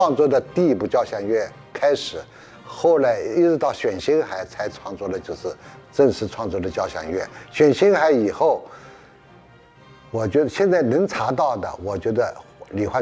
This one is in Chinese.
创作的第一部交响乐开始，后来一直到选星海才创作的就是正式创作的交响乐。选星海以后，我觉得现在能查到的，我觉得李焕